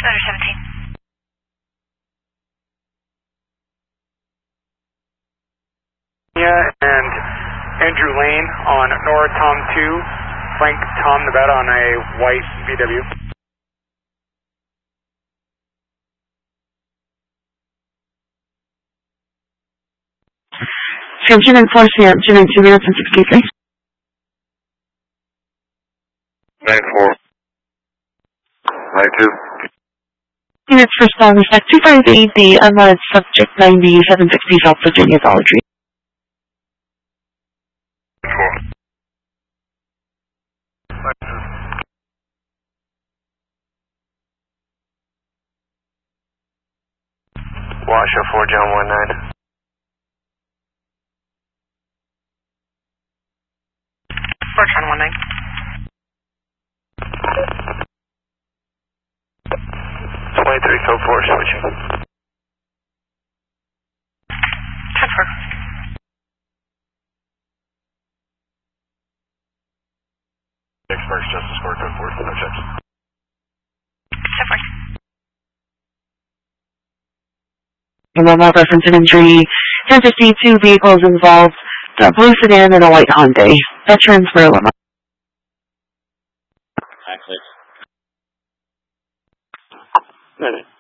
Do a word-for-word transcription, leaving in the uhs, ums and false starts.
Motor seventeen. Yeah, and Andrew Lane on Nora Tom two, flank Tom Nevada on a white V W. Engine and force here, engine in two minutes and sixty-three. nine four. nine two. Units for Star Respect two five eight, the unwanted subject ninety-seven sixty South Virginia Dollar Tree. Washoe four John one nine. four John one nine. twenty-three code four switching. Transfer. Experts Justice Court code four, no checks. Transfer. And one more reference and injury. ten fifty, two vehicles involved, a blue sedan and a white Hyundai. Veterans Berlin. Minute.